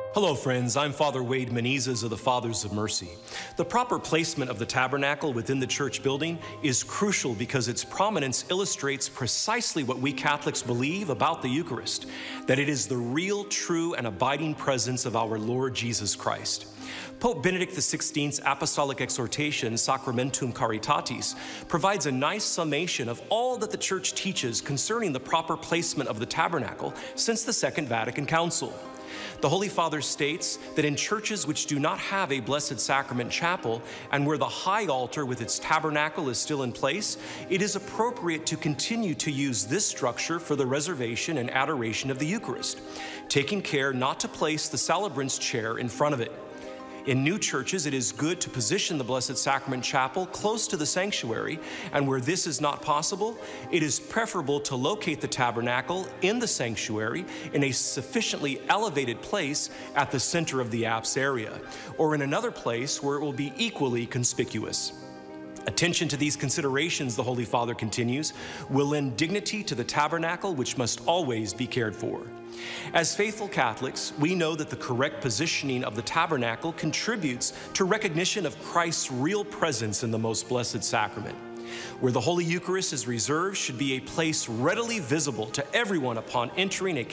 Hello, friends. I'm Father Wade Menezes of the Fathers of Mercy. The proper placement of the tabernacle within the church building is crucial because its prominence illustrates precisely what we Catholics believe about the Eucharist, that it is the real, true, and abiding presence of our Lord Jesus Christ. Pope Benedict XVI's apostolic exhortation, Sacramentum Caritatis, provides a nice summation of all that the Church teaches concerning the proper placement of the tabernacle since the Second Vatican Council. The Holy Father states that in churches which do not have a Blessed Sacrament chapel and where the high altar with its tabernacle is still in place, it is appropriate to continue to use this structure for the reservation and adoration of the Eucharist, taking care not to place the celebrant's chair in front of it. In new churches, it is good to position the Blessed Sacrament Chapel close to the sanctuary, and where this is not possible, it is preferable to locate the tabernacle in the sanctuary in a sufficiently elevated place at the center of the apse area, or in another place where it will be equally conspicuous. Attention to these considerations, the Holy Father continues, will lend dignity to the tabernacle, which must always be cared for. As faithful Catholics, we know that the correct positioning of the tabernacle contributes to recognition of Christ's real presence in the most blessed sacrament. Where the Holy Eucharist is reserved should be a place readily visible to everyone upon entering a